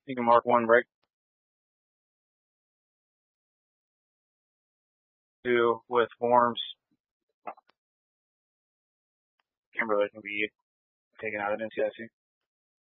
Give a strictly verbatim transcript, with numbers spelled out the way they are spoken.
You can mark one break. Two with forms. Kimberly can be taken out of N C I C.